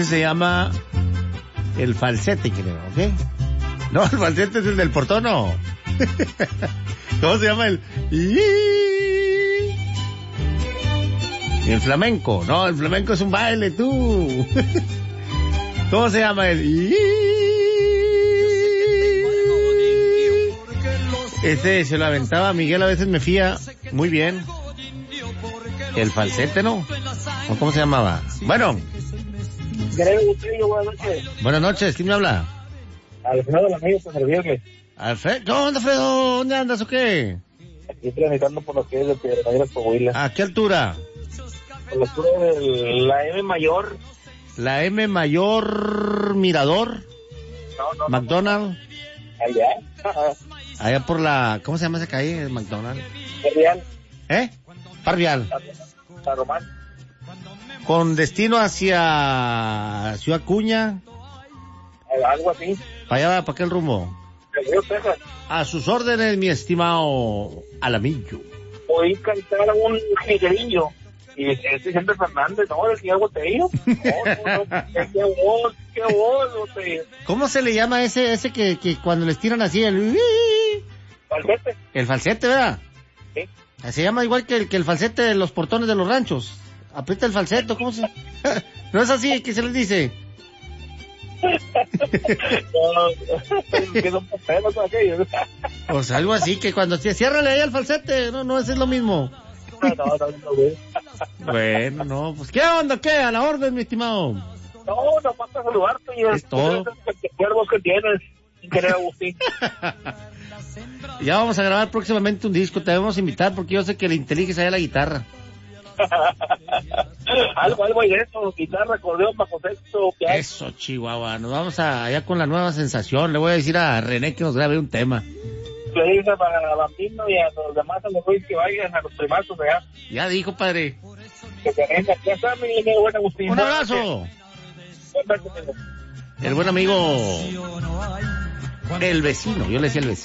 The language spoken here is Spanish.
Se llama el falsete, creo, ¿ok? No, el falsete es el del portón, no. ¿Cómo se llama el? El flamenco. No, el flamenco es un baile, tú. ¿Cómo se llama el? Ese se lo aventaba Miguel, a veces me fía muy bien. El falsete, ¿no? ¿O cómo se llamaba? Bueno. Buenas noches. Buenas noches, ¿quién me habla? Alfredo, el amigo, para servirle. Alfredo, ¿qué onda, Alfredo? ¿Dónde andas o qué? Aquí transitando por lo que es de Piedras Coahuila. ¿A qué altura? Por la altura de la M mayor. La M mayor Mirador. No. McDonald's. Allá. Allá por la, ¿cómo se llama esa calle? McDonald's. Parvial. Parvial. San Román. Con destino hacia Ciudad Acuña. Algo así. Para allá, para aquel rumbo. El río Texas. A sus órdenes, mi estimado Alamillo. Oí cantar a un jiguerillo. Y este siempre Fernández, no, el que botello. No, qué voz, botello. ¿Cómo se le llama ese que cuando les tiran así el ¿Falsete? El falsete, ¿verdad? Sí. Se llama igual que el falsete de los portones de los ranchos. Aprieta el falseto, ¿cómo se? ¿No es así que se les dice? No, que son papeles aquellos. Pues algo así, que cuando ciérrale ahí al falsete, no, es lo mismo. No, güey. Bueno, no, pues ¿qué onda, qué? A la orden, mi estimado. No, nomás para saludarte y es todo. Cuervos que tienes, querido Agustín. Ya vamos a grabar próximamente un disco, te debemos invitar porque yo sé que le inteliges allá la guitarra. algo hay de eso, guitarra, acordeón, bajo sexto, piano. Eso, Chihuahua, nos vamos allá con la nueva sensación. Le voy a decir a René que nos grabe un tema. Le dice para Bambino y a los demás, a los güeyes que vayan, a los primazos allá. Ya dijo, padre. Que te venga, ya está mi buen Agustín. Un abrazo. El buen amigo, el vecino, yo le decía el vecino.